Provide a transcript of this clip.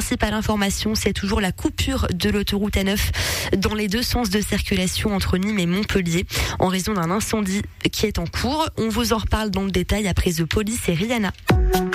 principale information, c'est toujours la coupure de l'autoroute A9 dans les deux sens de circulation entre Nîmes et Montpellier en raison d'un incendie qui est en cours. On vous en reparle dans le détail après The Police et Rihanna.